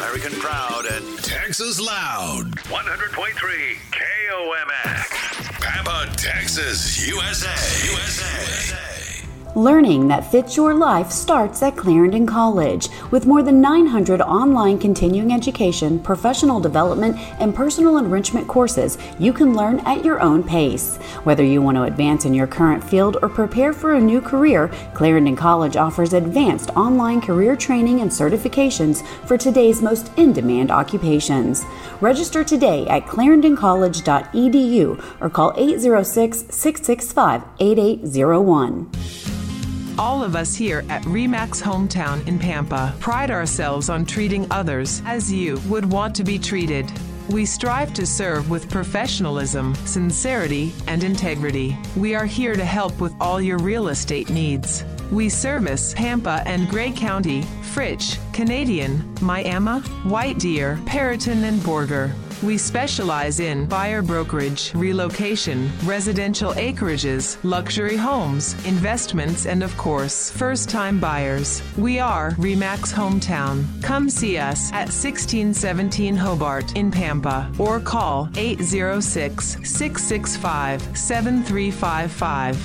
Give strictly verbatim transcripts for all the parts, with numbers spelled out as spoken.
American proud and Texas loud. one hundred point three K O M X. Pampa, Texas, U S A. U S A. Learning that fits your life starts at Clarendon College. With more than nine hundred online continuing education, professional development, and personal enrichment courses, you can learn at your own pace. Whether you want to advance in your current field or prepare for a new career, Clarendon College offers advanced online career training and certifications for today's most in-demand occupations. Register today at clarendon college dot e d u or call eight zero six, six six five, eight eight zero one. All of us here at Remax Hometown in Pampa pride ourselves on treating others as you would want to be treated. We strive to serve with professionalism, sincerity, and integrity. We are here to help with all your real estate needs. We service Pampa and Gray County, Fritch, Canadian, Miami, White Deer, Perriton, and Borger. We specialize in buyer brokerage, relocation, residential acreages, luxury homes, investments, and of course, first-time buyers. We are Remax Hometown. Come see us at sixteen seventeen Hobart in Pampa or call eight zero six, six six five, seven three five five.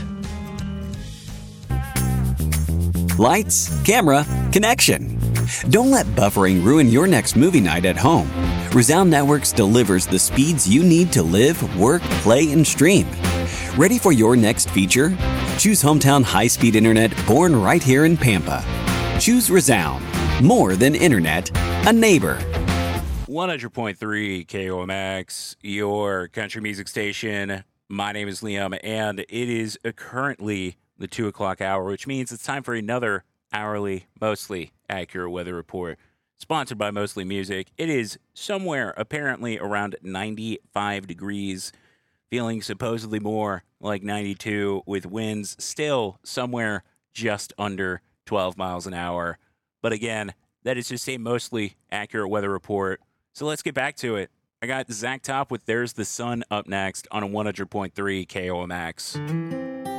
Lights, camera, connection. Don't let buffering ruin your next movie night at home. Resound Networks delivers the speeds you need to live, work, play, and stream. Ready for your next feature? Choose Hometown high-speed internet born right here in Pampa. Choose Resound. More than internet, a neighbor. one hundred point three K O M X, your country music station. My name is Liam, and it is currently the two o'clock hour, which means it's time for another hourly, mostly accurate weather report, sponsored by Mostly Music. It is somewhere apparently around ninety-five degrees, feeling supposedly more like ninety-two, with winds still somewhere just under twelve miles an hour. But again, that is just a mostly accurate weather report. So let's get back to it. I got Zach Top with There's the Sun up next on a one hundred point three K O M X.